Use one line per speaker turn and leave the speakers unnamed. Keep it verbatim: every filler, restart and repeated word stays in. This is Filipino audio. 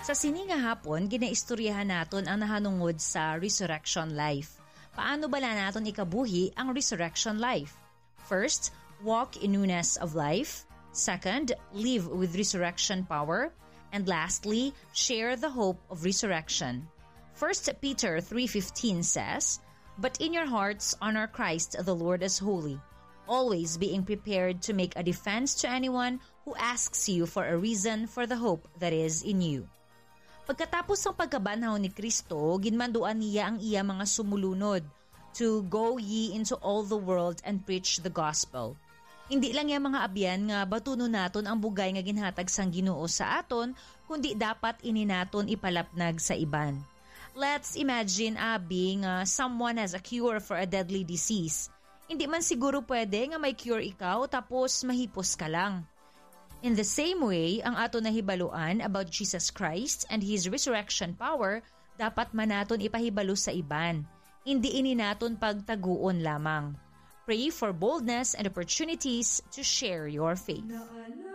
Sa sininga hapon, ginaistoryahan naton ang nahanungod sa resurrection life. Paano bala naton ikabuhi ang resurrection life? First, walk in newness of life. Second, live with resurrection power. And lastly, share the hope of resurrection. First Peter three fifteen says, "But in your hearts honor Christ the Lord as holy, always being prepared to make a defense to anyone who asks you for a reason for the hope that is in you." Pagkatapos ng pagkabanhaw ni Kristo, ginmanduan niya ang iya mga sumulunod to go ye into all the world and preach the gospel. Hindi lang yung mga abyan nga batuno naton ang bugay nga ginhatag sang Ginoo sa aton, kundi dapat ini naton ipalapnag sa iban. Let's imagine, abi, nga someone has a cure for a deadly disease. Hindi man siguro pwede nga may cure ikaw tapos mahipos ka lang. In the same way, ang ato nahibaluan about Jesus Christ and His resurrection power, dapat man naton ipahibalo sa iban. Hindi ini naton pagtaguon lamang. Pray for boldness and opportunities to share your faith.